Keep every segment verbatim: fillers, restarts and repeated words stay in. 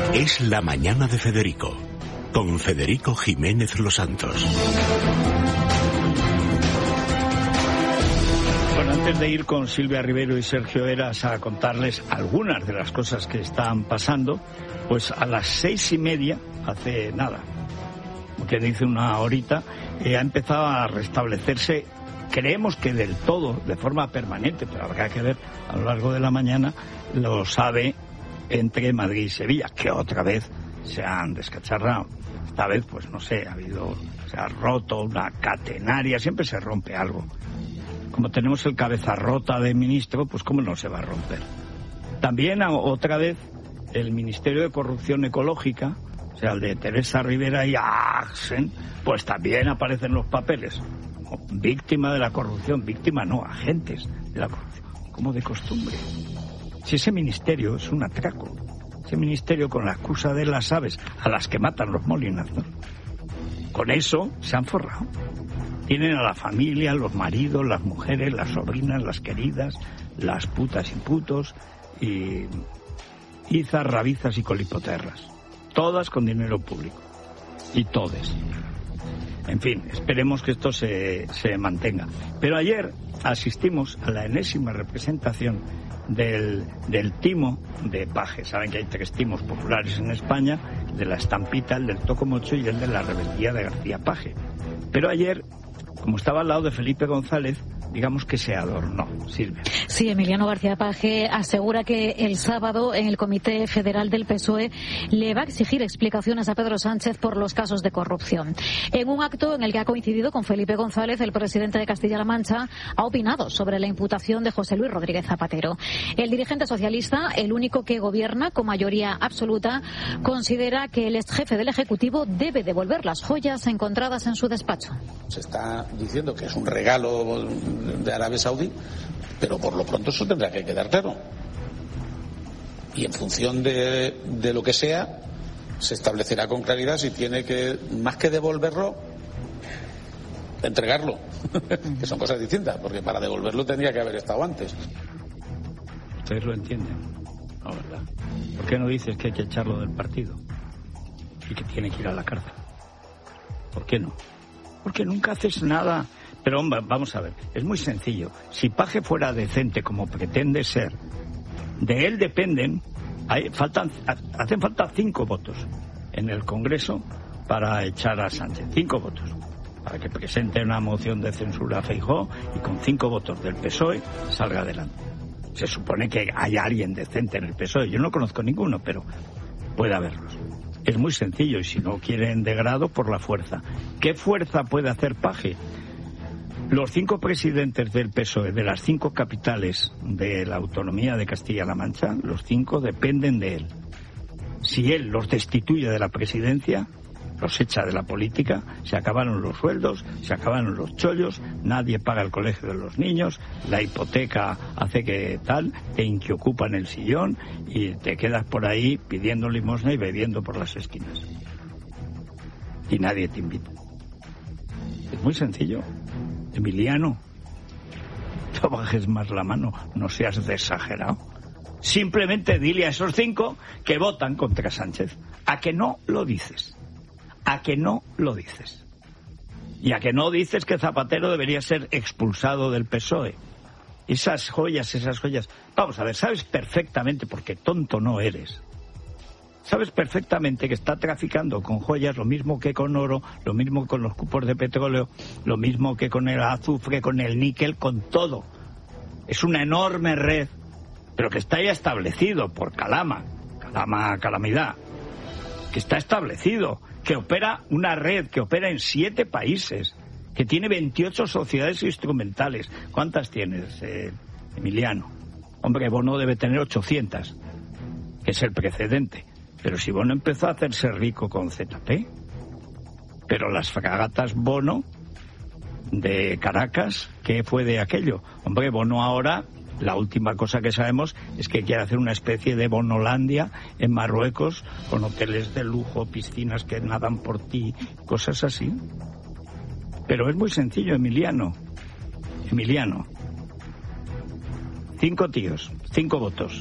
Es la mañana de Federico, con Federico Jiménez Los Santos. Bueno, antes de ir con Silvia Rivero y Sergio Eras a contarles algunas de las cosas que están pasando, pues a las seis y media, hace nada, que dice una horita, eh, ha empezado a restablecerse, creemos que del todo, de forma permanente, pero habrá que ver a lo largo de la mañana, los AVE entre Madrid y Sevilla, que otra vez se han descacharrado. Esta vez, pues no sé, ha habido, se ha roto una catenaria, siempre se rompe algo. Como tenemos el cabeza rota de ministro, pues cómo no se va a romper. También otra vez el Ministerio de Corrupción Ecológica, o sea, el de Teresa Rivera y Axen, pues también aparecen los papeles. Víctima de la corrupción, víctima no, agentes de la corrupción, como de costumbre. Si ese ministerio es un atraco, ese ministerio con la excusa de las aves a las que matan los molinazos, con eso se han forrado. Tienen a la familia, los maridos, las mujeres, las sobrinas, las queridas, las putas y putos, y izas, rabizas y colipoterras. Todas con dinero público. Y todes. En fin, esperemos que esto se, se mantenga. Pero ayer asistimos a la enésima representación del, del timo de Paje. Saben que hay tres timos populares en España, el de la Estampita, el del Tocomocho y el de la Rebeldía de García Paje. Pero ayer, como estaba al lado de Felipe González, digamos que se adornó. Silvia. Sí, Emiliano García Paje asegura que el sábado en el Comité Federal del P S O E le va a exigir explicaciones a Pedro Sánchez por los casos de corrupción. En un acto en el que ha coincidido con Felipe González, el presidente de Castilla-La Mancha ha opinado sobre la imputación de José Luis Rodríguez Zapatero. El dirigente socialista, el único que gobierna con mayoría absoluta, considera que el exjefe del Ejecutivo debe devolver las joyas encontradas en su despacho. Se está diciendo que es un regalo de Arabia Saudí, pero por lo pronto eso tendrá que quedar claro. Y en función de, de lo que sea, se establecerá con claridad si tiene que, más que devolverlo, entregarlo. Que son cosas distintas, porque para devolverlo tendría que haber estado antes. Ustedes lo entienden, ¿no, verdad? ¿Por qué no dices que hay que echarlo del partido? Y que tiene que ir a la cárcel. ¿Por qué no? Porque nunca haces nada. Pero hombre, vamos a ver, es muy sencillo. Si Paje fuera decente como pretende ser, de él dependen, hay, faltan, hacen falta cinco votos en el Congreso para echar a Sánchez. Cinco votos. Para que presente una moción de censura a Feijóo y con cinco votos del P S O E salga adelante. Se supone que hay alguien decente en el P S O E. Yo no conozco ninguno, pero puede haberlos. Es muy sencillo y si no quieren de grado, por la fuerza. ¿Qué fuerza puede hacer Paje? Los cinco presidentes del P S O E de las cinco capitales de la autonomía de Castilla-La Mancha, los cinco dependen de él. Si él los destituye de la presidencia, los echa de la política, se acabaron los sueldos, se acabaron los chollos, nadie paga el colegio de los niños, la hipoteca hace que tal, te inquiocupan el sillón y te quedas por ahí pidiendo limosna y bebiendo por las esquinas. Y nadie te invita. Es muy sencillo. Emiliano, no bajes más la mano, no seas exagerado. Simplemente dile a esos cinco que votan contra Sánchez. ¿A que no lo dices? ¿A que no lo dices? Y a que no dices que Zapatero debería ser expulsado del P S O E. Esas joyas, esas joyas. Vamos a ver, sabes perfectamente, porque tonto no eres. Sabes perfectamente que está traficando con joyas lo mismo que con oro, lo mismo con los cupos de petróleo, lo mismo que con el azufre, con el níquel, con todo. Es una enorme red, pero que está ya establecido por Calama, Calama Calamidad, que está establecido, que opera una red, que opera en siete países, que tiene veintiocho sociedades instrumentales. ¿Cuántas tienes, eh, Emiliano? Hombre, Bono debe tener ochocientas, que es el precedente. Pero si Bono empezó a hacerse rico con Z P, pero las fragatas Bono de Caracas, ¿qué fue de aquello? Hombre, Bono ahora, la última cosa que sabemos es que quiere hacer una especie de Bonolandia en Marruecos, con hoteles de lujo, piscinas que nadan por ti, cosas así. Pero es muy sencillo, Emiliano. Emiliano. Cinco tíos, cinco votos.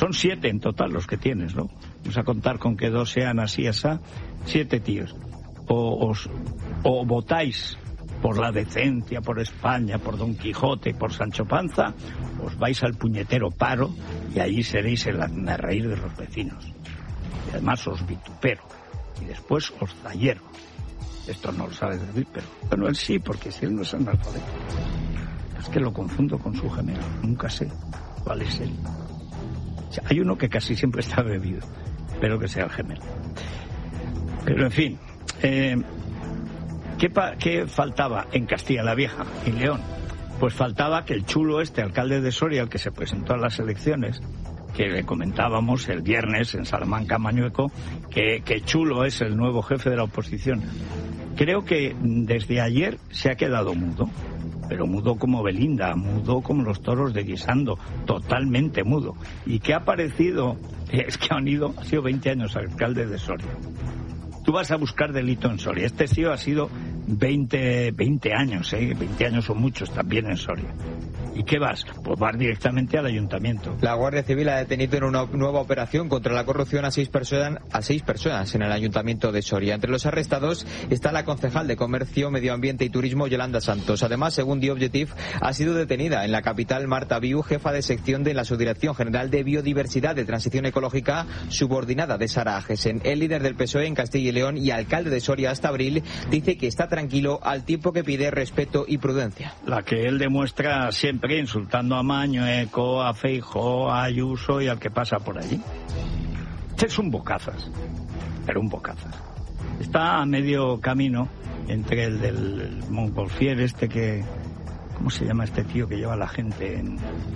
Son siete en total los que tienes, ¿no? Vamos a contar con que dos sean así, así, siete tíos. O, os, o votáis por la decencia, por España, por Don Quijote, por Sancho Panza, os vais al puñetero paro y allí seréis el hazmerreír de los vecinos. Y además os vitupero y después os zahierro. Esto no lo sabe decir, pero bueno, él sí, porque si él no es analfabeto. Es que lo confundo con su gemelo, nunca sé cuál es él. O sea, hay uno que casi siempre está bebido, espero que sea el gemelo. Pero en fin, eh, ¿qué, pa- ¿qué faltaba en Castilla la Vieja y León? Pues faltaba que el chulo este, alcalde de Soria, el que se presentó a las elecciones, que le comentábamos el viernes en Salamanca, Mañueco, que, que chulo es el nuevo jefe de la oposición. Creo que desde ayer se ha quedado mudo, pero mudo como Belinda, mudo como los toros de Guisando, totalmente mudo. ¿Y qué ha parecido? Es que han ido, ha sido veinte años alcalde de Soria. Tú vas a buscar delito en Soria. Este tío ha sido veinte, veinte años, ¿eh? veinte años o muchos también en Soria. ¿Y qué vas? Pues vas directamente al ayuntamiento. La Guardia Civil ha detenido en una nueva operación contra la corrupción a seis personas, a seis personas en el ayuntamiento de Soria. Entre los arrestados está la concejal de Comercio, Medio Ambiente y Turismo, Yolanda Santos. Además, según The Objective, ha sido detenida en la capital Marta Viu, jefa de sección de la Subdirección General de Biodiversidad de Transición Ecológica, subordinada de Sara Agesen. El líder del P S O E en Castilla y León y alcalde de Soria hasta abril dice que está tranquilo al tiempo que pide respeto y prudencia. La que él demuestra siempre insultando a Mañueco, a Feijóo, a Ayuso y al que pasa por allí. Este es un bocazas, pero un bocazas. Está a medio camino entre el del Montgolfier, este que... ¿Cómo se llama este tío que lleva a la gente en...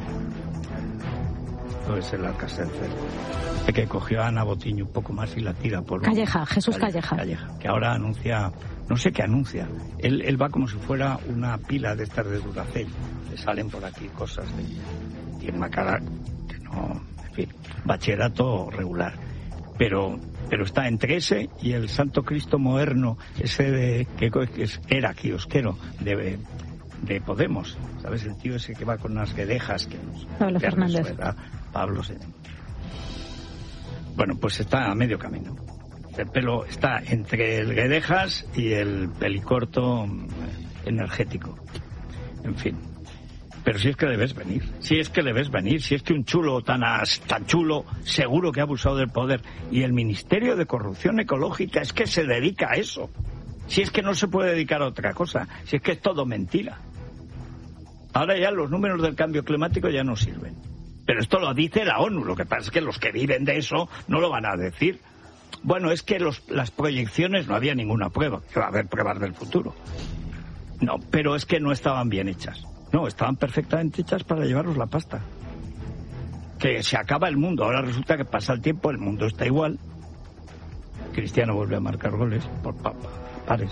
No es el Alcácer, este que cogió a Ana Botiño un poco más y la tira por... Calleja, Jesús Calleja, Calleja. Calleja, que ahora anuncia... No sé qué anuncia. Él, él va como si fuera una pila de estas de Duracell. Le salen por aquí cosas de... Tiene una cara que no... En fin, bachillerato regular. Pero pero está entre ese y el Santo Cristo moderno, ese de que es, era kiosquero de, de Podemos. ¿Sabes? El tío ese que va con unas guedejas que nos... Pablo Fernández. Sueda, Pablo se... Bueno, pues está a medio camino. El pelo está entre el guedejas y el pelicorto energético. En fin. Pero si es que le ves venir, si es que le ves venir, si es que un chulo tan, tan chulo seguro que ha abusado del poder. Y el Ministerio de Corrupción Ecológica es que se dedica a eso. Si es que no se puede dedicar a otra cosa, si es que es todo mentira. Ahora ya los números del cambio climático ya no sirven. Pero esto lo dice la ONU, lo que pasa es que los que viven de eso no lo van a decir. Bueno, es que los, las proyecciones no había ninguna prueba, que va a haber pruebas del futuro. No, pero es que no estaban bien hechas. No, estaban perfectamente hechas para llevarnos la pasta. Que se acaba el mundo, ahora resulta que pasa el tiempo, el mundo está igual. Cristiano vuelve a marcar goles por pa, pa, pares.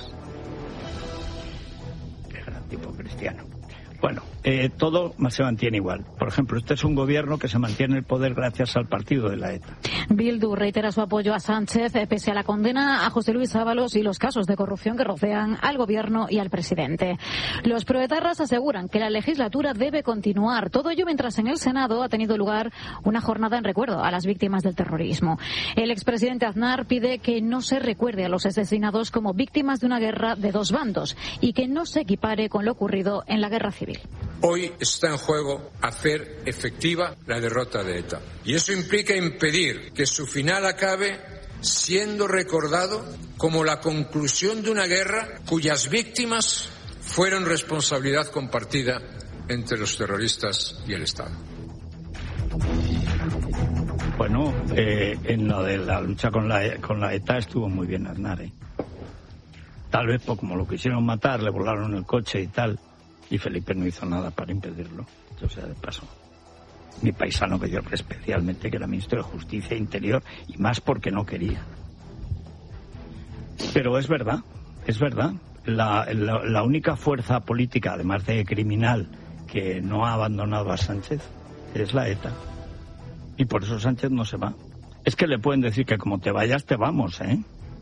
Qué gran tipo Cristiano. Bueno, eh, todo se mantiene igual. Por ejemplo, este es un gobierno que se mantiene en el poder gracias al partido de la ETA. Bildu reitera su apoyo a Sánchez pese a la condena a José Luis Ábalos y los casos de corrupción que rodean al gobierno y al presidente. Los proetarras aseguran que la legislatura debe continuar. Todo ello mientras en el Senado ha tenido lugar una jornada en recuerdo a las víctimas del terrorismo. El expresidente Aznar pide que no se recuerde a los asesinados como víctimas de una guerra de dos bandos y que no se equipare con lo ocurrido en la guerra civil. Hoy está en juego hacer efectiva la derrota de ETA. Y eso implica impedir que su final acabe siendo recordado como la conclusión de una guerra cuyas víctimas fueron responsabilidad compartida entre los terroristas y el Estado. Bueno, eh, en lo de la lucha con la, con la ETA estuvo muy bien Aznar, ¿eh? Tal vez pues, como lo quisieron matar, le volaron el coche y tal. Y Felipe no hizo nada para impedirlo. O sea, de paso, mi paisano que yo especialmente, que era ministro de Justicia e Interior, y más porque no quería. Pero es verdad, es verdad. La, la, la única fuerza política, además de criminal, que no ha abandonado a Sánchez, es la ETA. Y por eso Sánchez no se va. Es que le pueden decir que como te vayas, te vamos, ¿eh?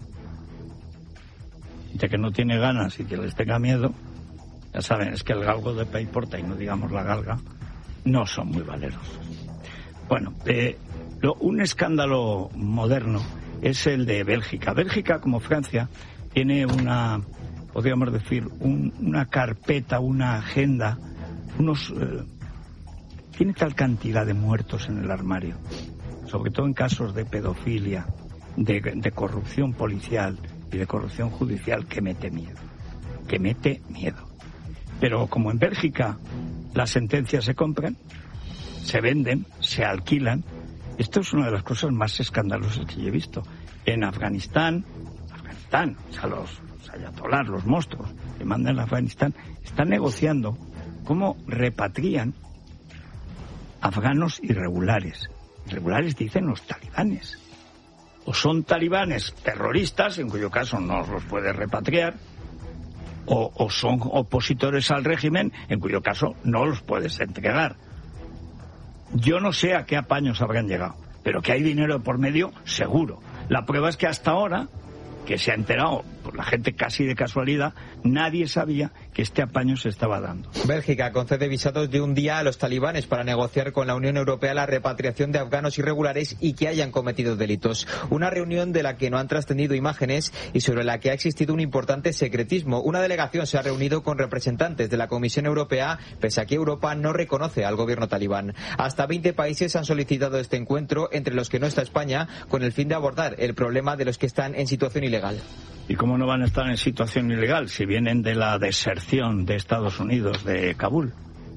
De que no tiene ganas y que les tenga miedo. Ya saben, es que el galgo de Paiporta, y no digamos la galga, no son muy valerosos. Bueno, eh, Lo, un escándalo moderno es el de Bélgica. Bélgica, como Francia, tiene una, podríamos decir, un, una carpeta, una agenda, unos... Eh, tiene tal cantidad de muertos en el armario, sobre todo en casos de pedofilia, de, de corrupción policial y de corrupción judicial, que mete miedo, que mete miedo. Pero como en Bélgica las sentencias se compran, se venden, se alquilan, esto es una de las cosas más escandalosas que yo he visto. En Afganistán, Afganistán, o sea, los, los ayatolás, los monstruos que mandan a Afganistán, están negociando cómo repatrian afganos irregulares. Irregulares dicen los talibanes. O son talibanes terroristas, en cuyo caso no los puede repatriar, o, o son opositores al régimen, en cuyo caso no los puedes entregar. Yo no sé a qué apaños habrán llegado, pero que hay dinero por medio, seguro. La prueba es que hasta ahora, que se ha enterado por la gente casi de casualidad, nadie sabía que este apaño se estaba dando. Bélgica concede visados de un día a los talibanes para negociar con la Unión Europea la repatriación de afganos irregulares y que hayan cometido delitos. Una reunión de la que no han trascendido imágenes y sobre la que ha existido un importante secretismo. Una delegación se ha reunido con representantes de la Comisión Europea, pese a que Europa no reconoce al gobierno talibán. Hasta veinte países han solicitado este encuentro, entre los que no está España, con el fin de abordar el problema de los que están en situación ilegal. ¿Y cómo no van a estar en situación ilegal si vienen de la deserción de Estados Unidos de Kabul?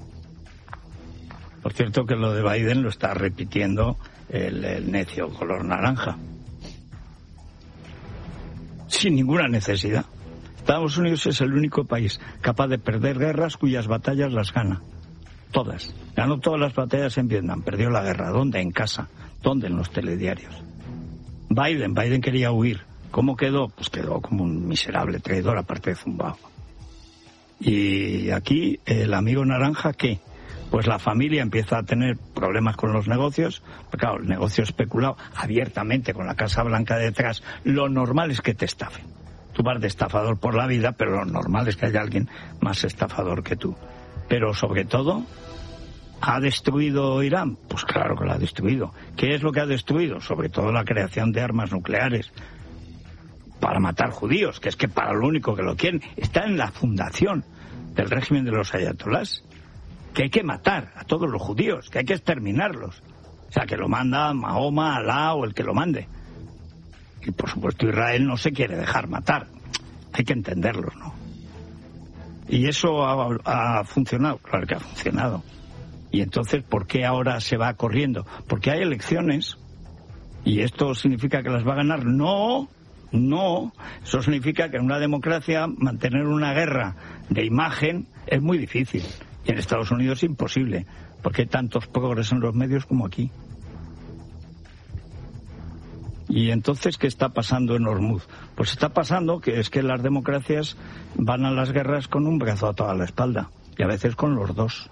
Por cierto que lo de Biden lo está repitiendo el, el necio color naranja. Sin ninguna necesidad. Estados Unidos es el único país capaz de perder guerras cuyas batallas las gana. Todas. Ganó todas las batallas en Vietnam. Perdió la guerra. ¿Dónde? En casa. ¿Dónde? En los telediarios. Biden. Biden quería huir. ¿Cómo quedó? Pues quedó como un miserable traidor, aparte de zumbao. Y aquí, el amigo naranja, ¿qué? Pues la familia empieza a tener problemas con los negocios. Porque claro, el negocio especulado abiertamente con la Casa Blanca detrás. Lo normal es que te estafen. Tú vas de estafador por la vida, pero lo normal es que haya alguien más estafador que tú. Pero sobre todo, ¿ha destruido Irán? Pues claro que lo ha destruido. ¿Qué es lo que ha destruido? Sobre todo la creación de armas nucleares para matar judíos, que es que para lo único que lo quieren. Está en la fundación del régimen de los ayatolás, que hay que matar a todos los judíos, que hay que exterminarlos. O sea, que lo manda Mahoma, Alá o el que lo mande. Y por supuesto Israel no se quiere dejar matar. Hay que entenderlo, ¿no? Y eso ha, ha funcionado, claro que ha funcionado. Y entonces, ¿por qué ahora se va corriendo? Porque hay elecciones y esto significa que las va a ganar. No, no. Eso significa que en una democracia mantener una guerra de imagen es muy difícil. Y en Estados Unidos es imposible, porque hay tantos progres en los medios como aquí. Y entonces, ¿qué está pasando en Hormuz? Pues está pasando que es que las democracias van a las guerras con un brazo atado a la espalda, y a veces con los dos.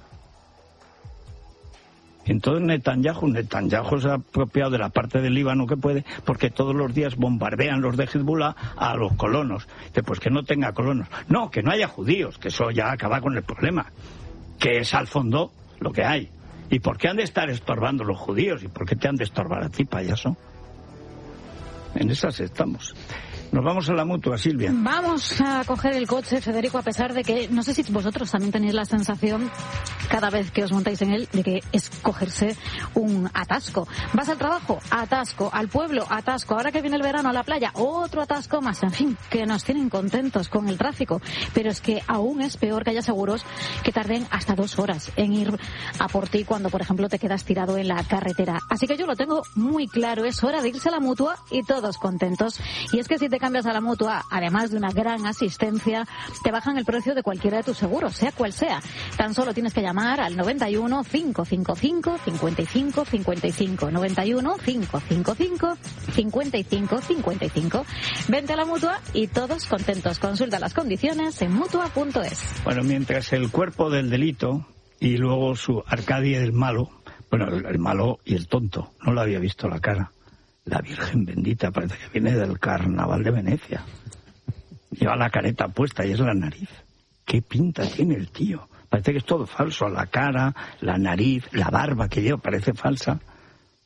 Entonces Netanyahu, Netanyahu se ha apropiado de la parte del Líbano que puede, porque todos los días bombardean los de Hezbollah a los colonos. Dice, pues que no tenga colonos. No, que no haya judíos, que eso ya acaba con el problema. Que es al fondo lo que hay. ¿Y por qué han de estar estorbando los judíos? ¿Y por qué te han de estorbar a ti, payaso? En esas estamos. Nos vamos a la Mutua, Silvia. Vamos a coger el coche, Federico, a pesar de que, no sé si vosotros también tenéis la sensación, cada vez que os montáis en él, de que es cogerse un atasco. Vas al trabajo, atasco, al pueblo, atasco, ahora que viene el verano a la playa, otro atasco más, en fin, que nos tienen contentos con el tráfico. Pero es que aún es peor que haya seguros que tarden hasta dos horas en ir a por ti cuando, por ejemplo, te quedas tirado en la carretera. Así que yo lo tengo muy claro, es hora de irse a la Mutua y todos contentos. Y es que si te cambias a la Mutua, además de una gran asistencia, te bajan el precio de cualquiera de tus seguros, sea cual sea. Tan solo tienes que llamar al noventa y uno, cinco cinco cinco, cincuenta y cinco cincuenta y cinco, noventa y uno, cinco cinco cinco, cincuenta y cinco cincuenta y cinco. Vente a la Mutua y todos contentos. Consulta las condiciones en mutua punto es. Bueno, mientras el cuerpo del delito y luego su Arcadia el malo, bueno, el, el malo y el tonto, no le había visto la cara. La Virgen bendita, parece que viene del carnaval de Venecia. Lleva la careta puesta y es la nariz. ¿Qué pinta tiene el tío? Parece que es todo falso. La cara, la nariz, la barba que lleva parece falsa.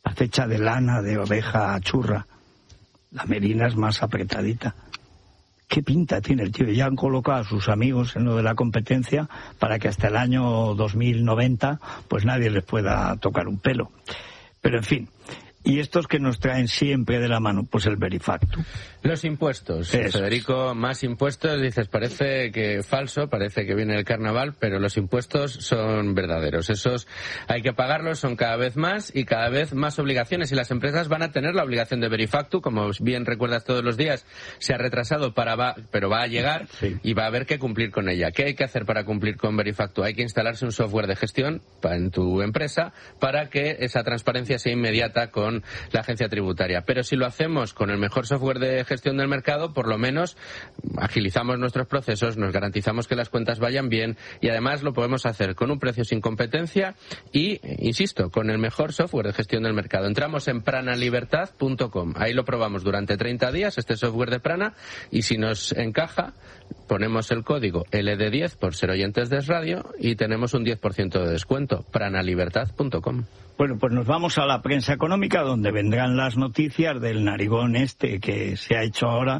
acecha de lana, de oveja churra. La merina es más apretadita. ¿Qué pinta tiene el tío? Ya han colocado a sus amigos en lo de la competencia para que hasta el año dos mil noventa pues nadie les pueda tocar un pelo. Pero en fin... ¿Y estos que nos traen siempre de la mano? Pues el Verifactu. Los impuestos. Eso. Federico, más impuestos, dices, parece que falso, parece que viene el carnaval, pero los impuestos son verdaderos. Esos hay que pagarlos, son cada vez más y cada vez más obligaciones. Y las empresas van a tener la obligación de Verifactu, como bien recuerdas todos los días, se ha retrasado, para va, pero va a llegar sí. y va a haber que cumplir con ella. ¿Qué hay que hacer para cumplir con Verifactu? Hay que instalarse un software de gestión en tu empresa para que esa transparencia sea inmediata con la agencia tributaria. Pero si lo hacemos con el mejor software de gestión del mercado, por lo menos agilizamos nuestros procesos, nos garantizamos que las cuentas vayan bien y además lo podemos hacer con un precio sin competencia y, insisto, con el mejor software de gestión del mercado. Entramos en prana libertad punto com. Ahí lo probamos durante treinta días, este software de Prana, y si nos encaja, ponemos el código L D diez por ser oyentes de Radio y tenemos un diez por ciento de descuento. prana libertad punto com. Bueno, pues nos vamos a la prensa económica, donde vendrán las noticias del narigón este que se ha hecho ahora,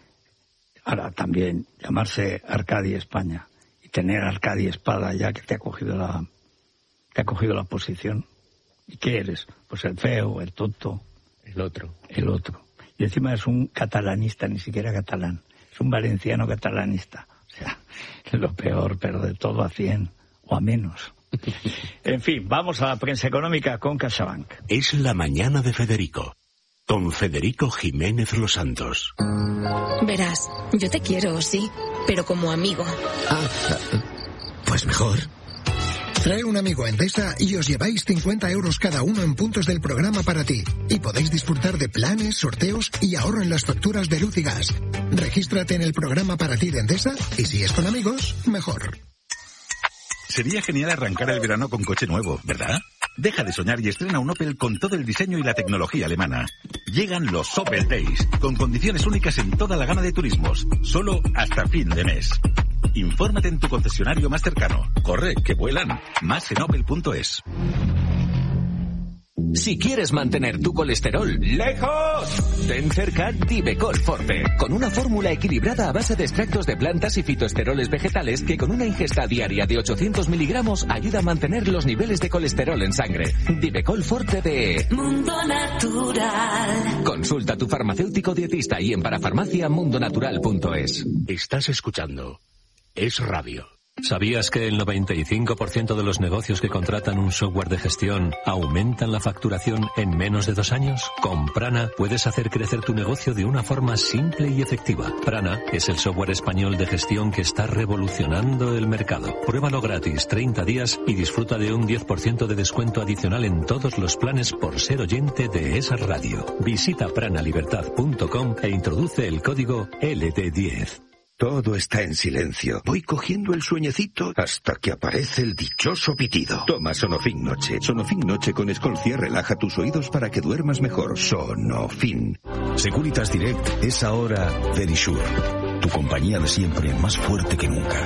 ahora también llamarse Arcadia España y tener Arcadia Espada ya que te ha cogido la, te ha cogido la posición. ¿Y qué eres? Pues el feo, el tonto. El otro. El otro. Y encima es un catalanista, ni siquiera catalán. Es un valenciano catalanista. O sea, es lo peor, pero de todo a cien o a menos. En fin, vamos a la prensa económica con CaixaBank. Es la mañana de Federico, con Federico Jiménez Los Santos. Verás, yo te quiero, sí, pero como amigo. Ah, pues mejor. Trae un amigo a Endesa y os lleváis cincuenta euros cada uno en puntos del programa para ti. Y podéis disfrutar de planes, sorteos y ahorro en las facturas de luz y gas. Regístrate en el programa para ti de Endesa y si es con amigos, mejor. Sería genial arrancar el verano con coche nuevo, ¿verdad? Deja de soñar y estrena un Opel con todo el diseño y la tecnología alemana. Llegan los Opel Days, con condiciones únicas en toda la gama de turismos, solo hasta fin de mes. Infórmate en tu concesionario más cercano. Corre, que vuelan. Más en opel punto es. Si quieres mantener tu colesterol lejos, ten cerca Divecol Forte, con una fórmula equilibrada a base de extractos de plantas y fitoesteroles vegetales que con una ingesta diaria de ochocientos miligramos ayuda a mantener los niveles de colesterol en sangre. Divecol Forte de Mundo Natural. Consulta a tu farmacéutico dietista y en parafarmacia mundo natural punto es. Estás escuchando Es Radio. ¿Sabías que el noventa y cinco por ciento de los negocios que contratan un software de gestión aumentan la facturación en menos de dos años? Con Prana puedes hacer crecer tu negocio de una forma simple y efectiva. Prana es el software español de gestión que está revolucionando el mercado. Pruébalo gratis treinta días y disfruta de un diez por ciento de descuento adicional en todos los planes por ser oyente de esa radio. Visita prana libertad punto com e introduce el código L D diez. Todo está en silencio. Voy cogiendo el sueñecito hasta que aparece el dichoso pitido. Toma Sonofin Noche. Sonofin Noche con Escolcia relaja tus oídos para que duermas mejor. Sonofin. Securitas Direct es ahora Verisure. Tu compañía de siempre, más fuerte que nunca.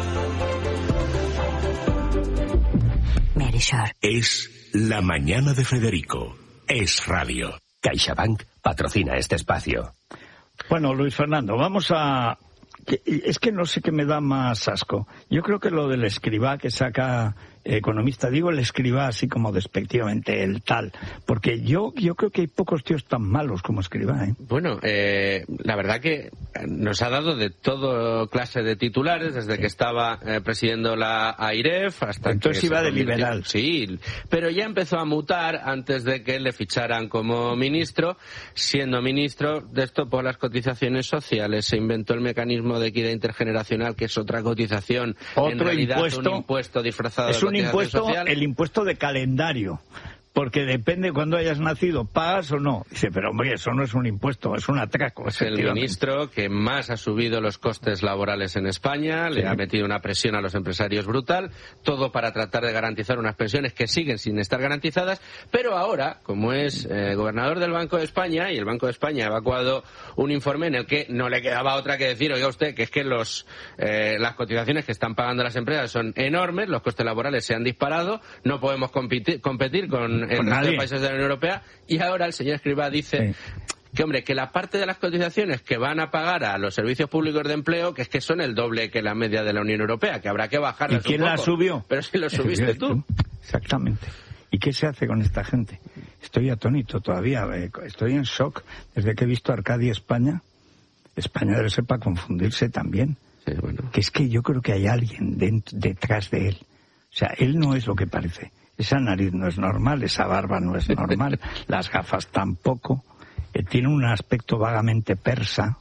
Verisure. Es la mañana de Federico. Es Radio. CaixaBank patrocina este espacio. Bueno, Luis Fernando, vamos a... Es que no sé qué me da más asco. Yo creo que lo del escribá que saca Economista, digo el escribá así como despectivamente, el tal, porque yo yo creo que hay pocos tíos tan malos como escribá, ¿eh? Bueno, eh, la verdad que nos ha dado de todo clase de titulares, desde que estaba eh, presidiendo la AIREF hasta Entonces que... iba de liberal. Sí, pero ya empezó a mutar antes de que le ficharan como ministro. Siendo ministro, destopó las cotizaciones sociales, se inventó el mecanismo de equidad intergeneracional, que es otra cotización, Otro en realidad impuesto, un impuesto disfrazado es de un impuesto, social. El impuesto de calendario, porque depende de cuándo hayas nacido, pagas o no. Dice, pero hombre, eso no es un impuesto, es un atraco. Es el ministro que más ha subido los costes laborales en España, sí. Le ha metido una presión a los empresarios brutal, todo para tratar de garantizar unas pensiones que siguen sin estar garantizadas, pero ahora, como es eh, gobernador del Banco de España, y el Banco de España ha evacuado un informe en el que no le quedaba otra que decir, oiga usted, que es que los eh, las cotizaciones que están pagando las empresas son enormes, los costes laborales se han disparado, no podemos competir, competir con en el resto de países de la Unión Europea, y ahora el señor Escrivá dice... Sí. Que, hombre, que la parte de las cotizaciones que van a pagar a los servicios públicos de empleo, que es que son el doble que la media de la Unión Europea, que habrá que bajarlas un poco. ¿Y quién la subió? Pero si lo subiste tú. Exactamente. ¿Y qué se hace con esta gente? Estoy atónito todavía, estoy en shock. Desde que he visto Arcadia España, España debe ser para confundirse también. Sí, bueno. Que es que yo creo que hay alguien dentro, detrás de él. O sea, él no es lo que parece. Esa nariz no es normal, esa barba no es normal, las gafas tampoco. Tiene un aspecto vagamente persa,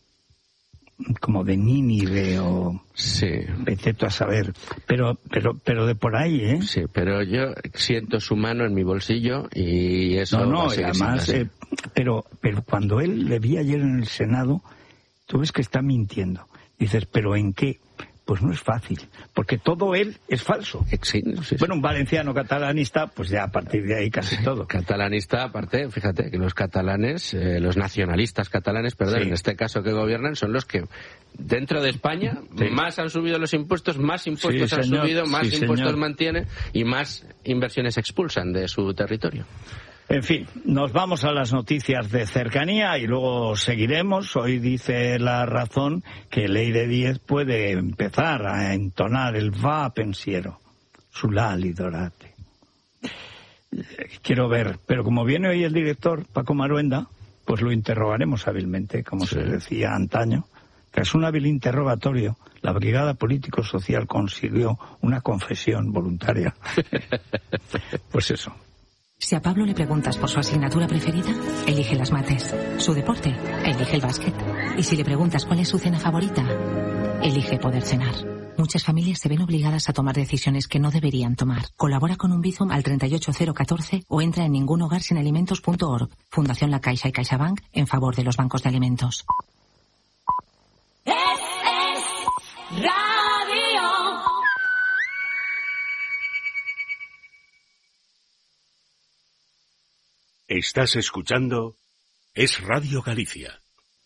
como de Nínive o... Sí. Excepto a saber. Pero, pero, pero de por ahí, ¿eh? Sí, pero yo siento su mano en mi bolsillo y eso... No, no, y además... Eh, pero, pero cuando él le vi ayer en el Senado, tú ves que está mintiendo. Dices, ¿pero en qué? Pues no es fácil, porque todo él es falso. Sí, sí, sí. Bueno, un valenciano catalanista, pues ya a partir de ahí casi todo. Catalanista, aparte, fíjate que los catalanes, eh, los nacionalistas catalanes, perdón, sí. en este caso que gobiernan, son los que dentro de España sí. más han subido los impuestos, más impuestos sí, han señor. subido, más sí, impuestos señor. mantienen y más inversiones expulsan de su territorio. En fin, nos vamos a las noticias de cercanía y luego seguiremos. Hoy dice La Razón que Leire Díez puede empezar a entonar el va pensiero, su lali dorate. Quiero ver, pero como viene hoy el director, Paco Maruenda, pues lo interrogaremos hábilmente, como sí. se decía antaño. Tras un hábil interrogatorio, la Brigada Político-Social consiguió una confesión voluntaria. Pues eso. Si a Pablo le preguntas por su asignatura preferida, elige las mates. Su deporte, elige el básquet. Y si le preguntas cuál es su cena favorita, elige poder cenar. Muchas familias se ven obligadas a tomar decisiones que no deberían tomar. Colabora con un Bizum al treinta y ocho cero catorce o entra en ningunhogarsinalimentos punto org. Fundación La Caixa y CaixaBank en favor de los bancos de alimentos. Es, es radio. Estás escuchando Es Radio Galicia.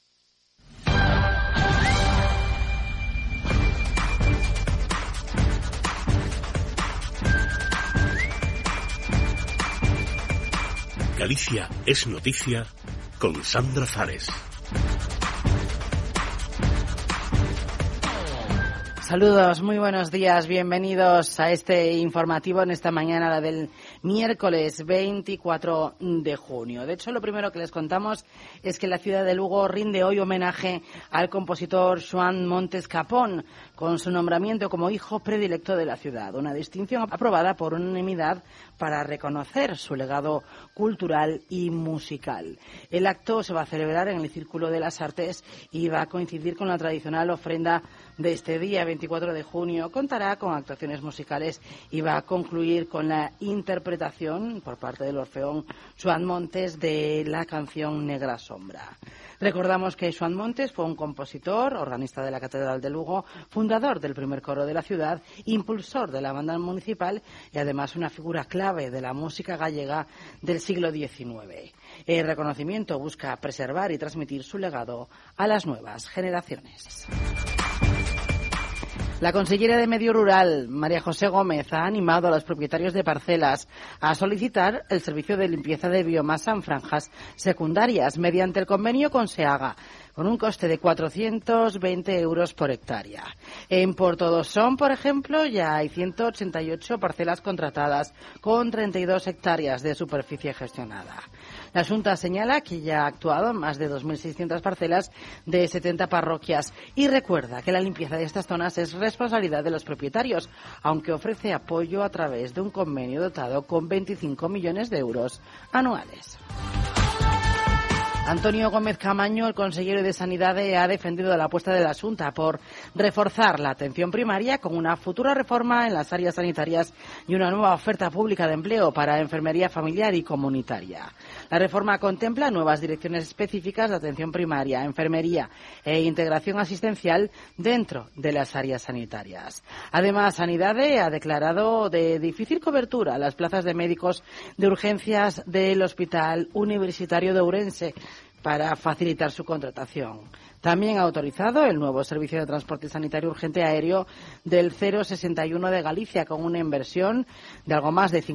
Galicia es noticia con Sandra Fares. Saludos, muy buenos días, bienvenidos a este informativo en esta mañana, la del miércoles veinticuatro de junio. De hecho, lo primero que les contamos es que la ciudad de Lugo rinde hoy homenaje al compositor Joan Montes Capón con su nombramiento como hijo predilecto de la ciudad, una distinción aprobada por unanimidad para reconocer su legado cultural y musical. El acto se va a celebrar en el Círculo de las Artes y va a coincidir con la tradicional ofrenda de este día, veinticuatro de junio. Contará con actuaciones musicales y va a concluir con la interpretación por parte del Orfeón Joan Montes de la canción Negra Sombra. Recordamos que Joan Montes fue un compositor, organista de la Catedral de Lugo, fundador del primer coro de la ciudad, impulsor de la banda municipal y además una figura clave de la música gallega del siglo diecinueve. El reconocimiento busca preservar y transmitir su legado a las nuevas generaciones. La consellera de Medio Rural, María José Gómez, ha animado a los propietarios de parcelas a solicitar el servicio de limpieza de biomasa en franjas secundarias mediante el convenio con SEAGA, con un coste de cuatrocientos veinte euros por hectárea. En Portodosón, por ejemplo, ya hay ciento ochenta y ocho parcelas contratadas con treinta y dos hectáreas de superficie gestionada. La Junta señala que ya ha actuado en más de dos mil seiscientas parcelas de setenta parroquias y recuerda que la limpieza de estas zonas es responsabilidad de los propietarios, aunque ofrece apoyo a través de un convenio dotado con veinticinco millones de euros anuales. Antonio Gómez Camaño, el consejero de Sanidad, ha defendido la apuesta de la Xunta por reforzar la atención primaria con una futura reforma en las áreas sanitarias y una nueva oferta pública de empleo para enfermería familiar y comunitaria. La reforma contempla nuevas direcciones específicas de atención primaria, enfermería e integración asistencial dentro de las áreas sanitarias. Además, Sanidad ha declarado de difícil cobertura las plazas de médicos de urgencias del Hospital Universitario de Ourense para facilitar su contratación. También ha autorizado el nuevo servicio de transporte sanitario urgente aéreo del cero sesenta y uno de Galicia con una inversión de algo más de